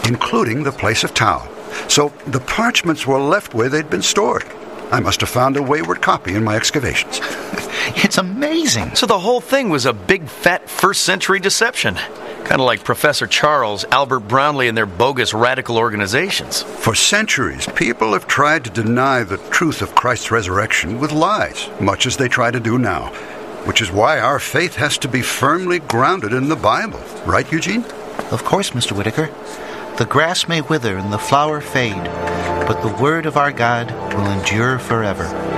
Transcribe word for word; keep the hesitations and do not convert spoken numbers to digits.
including the place of Tau. So the parchments were left where they'd been stored. I must have found a wayward copy in my excavations. It's amazing. So the whole thing was a big, fat first-century deception. Kind of like Professor Charles, Albert Brownlee, and their bogus radical organizations. For centuries, people have tried to deny the truth of Christ's resurrection with lies, much as they try to do now. Which is why our faith has to be firmly grounded in the Bible. Right, Eugene? Of course, Mister Whitaker. The grass may wither and the flower fade, but the word of our God will endure forever.